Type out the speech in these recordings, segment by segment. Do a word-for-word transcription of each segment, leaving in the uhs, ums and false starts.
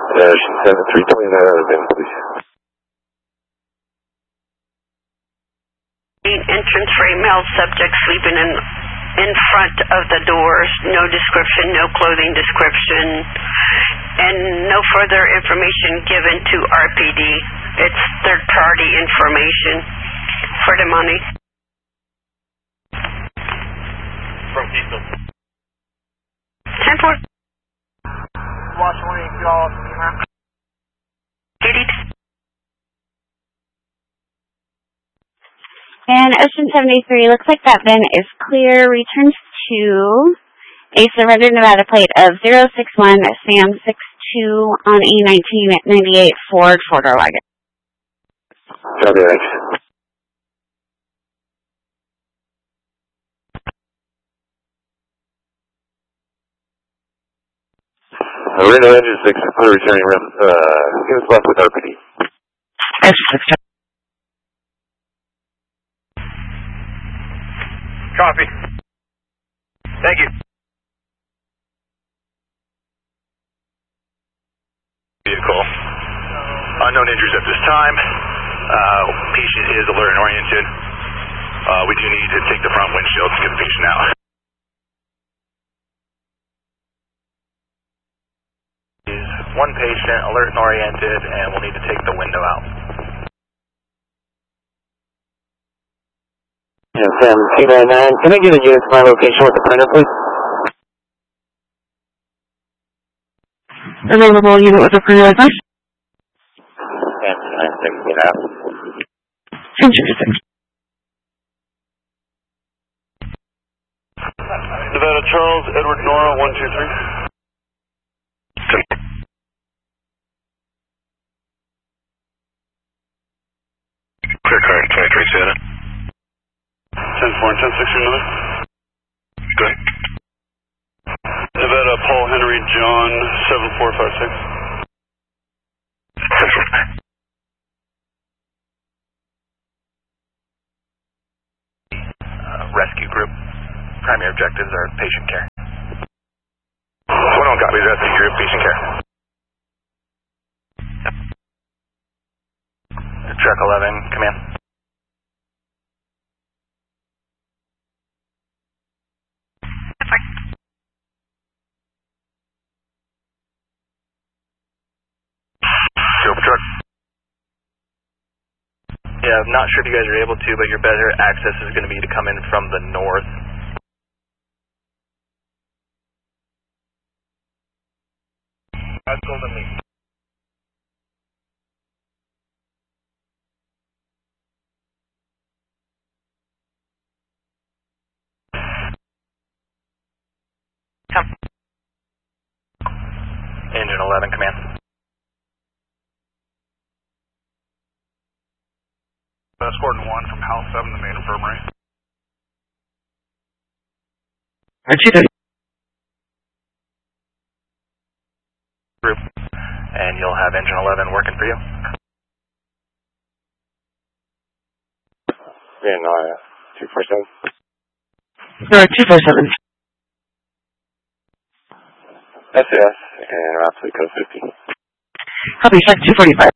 Uh, she said three twenty-nine out of Ben, please. Entrance-free male subject sleeping in in front of the doors. No description, no clothing description, and no further information given to R P D. It's third-party information for the money. From Keystone. ten four. Washington, y'all. eighty-two. And Ocean seventy-three, looks like that bin is clear. Returns to a surrendered Nevada plate of zero six one Sam six two on a nineteen ninety-eight Ford four-door wagon. Copy, thanks. Uh, Reno engine six, clear returning rep, uh, units left with R P D. Ocean six. Copy. Thank you. Vehicle. Unknown injuries at this time. Uh, patient is alert and oriented. Uh, we do need to take the front windshield to get the patient out. Is one patient alert and oriented, and we'll need to take the window out. Yeah, Sam two ninety-nine, can I get a unit to my location with the printer, please? Available unit with a printer, please. Sam two ninety-six, get out. Interesting. Nevada Charles, Edward Nora, one two three. Clear car, twenty-three seven. ten four and ten six, another. Go ahead. Nevada Paul Henry John, seven four five six. Uh, rescue group. Primary objectives are patient care. twenty-one copies, rescue group, patient care. Truck eleven, command. Silver truck. Yeah, I'm not sure if you guys are able to, but your better access is going to be to come in from the north. That's all to me. Come. Engine eleven, command. That's Gordon one from House seven, the main infirmary. Roger. Group. And you'll have engine eleven working for you. Yeah, no, uh, two four seven. No, two four seven. S S, and Rhapsody code fifty. Copy, check two forty-five.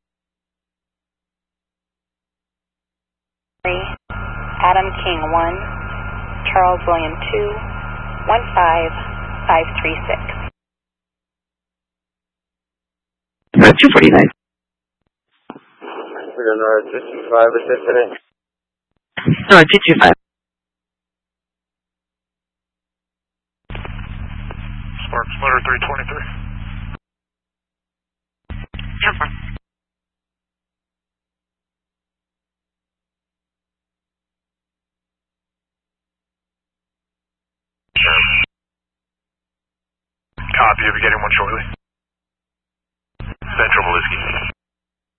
Adam King one, Charles William two, one five five three six. No, two forty-nine. We're going to our assistant five assistant. No, two two five. Spark Splitter three twenty-three. Super. Copy, you'll be getting one shortly.